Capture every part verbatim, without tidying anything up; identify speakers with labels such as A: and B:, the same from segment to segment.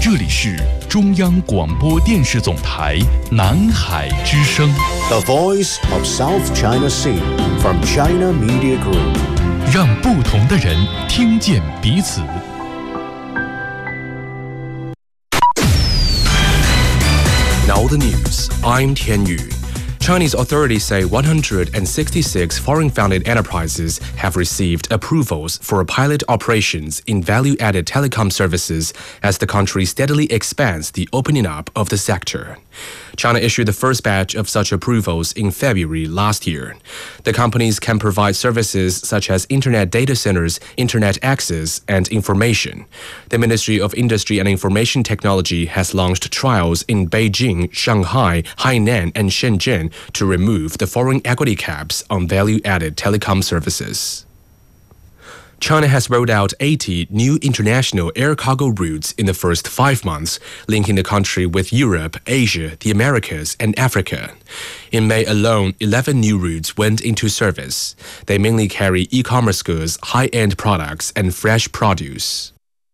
A: 这里是中央广播电视总台南海之声
B: The Voice of South China Sea from China Media Group，
A: 让不同的人听见彼此。
C: Now the news. I'm Tian Yu. Chinese authorities say one hundred sixty-six foreign-founded enterprises have received approvals for pilot operations in value-added telecom services as the country steadily expands the opening up of the sector. China issued the first batch of such approvals in February last year. The companies can provide services such as internet data centers, internet access, and information. The Ministry of Industry and Information Technology has launched trials in Beijing, Shanghai, Hainan, and Shenzhen to remove the foreign equity caps on value-added telecom services. China has rolled out eighty new international air cargo routes in the first five months, linking the country with Europe, Asia, the Americas, and Africa. In May alone, eleven new routes went into service. They mainly carry e-commerce goods, high-end products, and fresh produce.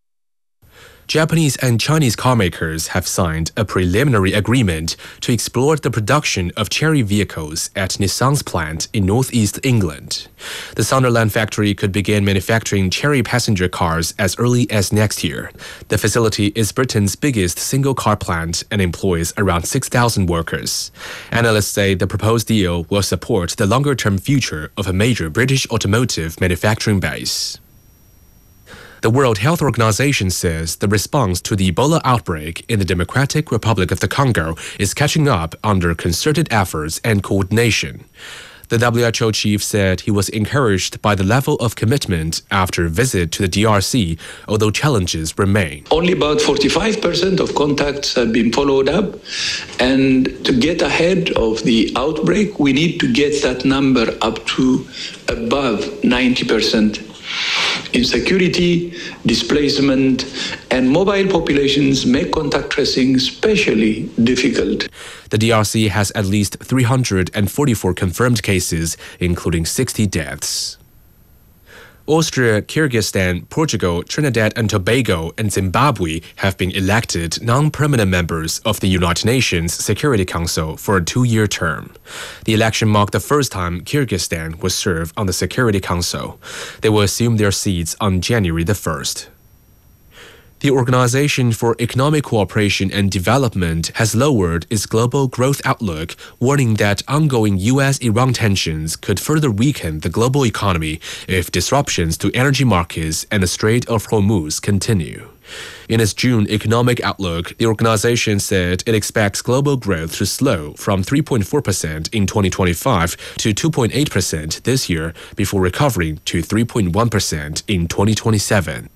C: Japanese and Chinese carmakers have signed a preliminary agreement to explore the production of Chery vehicles at Nissan's plant in northeast England. The Sunderland factory could begin manufacturing Chery passenger cars as early as next year. The facility is Britain's biggest single car plant and employs around six thousand workers. Analysts say the proposed deal will support the longer-term future of a major British automotive manufacturing base. The World Health Organization says the response to the Ebola outbreak in the Democratic Republic of the Congo is catching up under concerted efforts and coordination. The W H O chief said he was encouraged by the level of commitment after a visit to the D R C, although challenges remain.
D: Only about forty-five percent of contacts have been followed up, and to get ahead of the outbreak, we need to get that number up to above ninety percent. Insecurity, displacement, and mobile populations make contact tracing especially difficult.
C: The D R C has at least three hundred forty-four confirmed cases, including sixty deaths. Austria, Kyrgyzstan, Portugal, Trinidad and Tobago, and Zimbabwe have been elected non-permanent members of the United Nations Security Council for a two-year term. The election marked the first time Kyrgyzstan will serve on the Security Council. They will assume their seats on January the first. The Organization for Economic Cooperation and Development has lowered its global growth outlook, warning that ongoing U S Iran tensions could further weaken the global economy if disruptions to energy markets and the Strait of Hormuz continue. In its June economic outlook, the organization said it expects global growth to slow from three point four percent in twenty twenty-five to two point eight percent this year before recovering to three point one percent in twenty twenty-seven.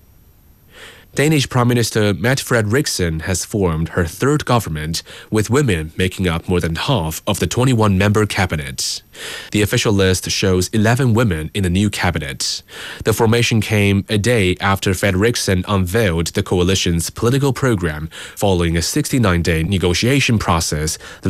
C: Danish Prime Minister Mette Frederiksen has formed her third government, with women making up more than half of the twenty-one member cabinet. The official list shows eleven women in the new cabinet. The formation came a day after Frederiksen unveiled the coalition's political program following a sixty-nine day negotiation process.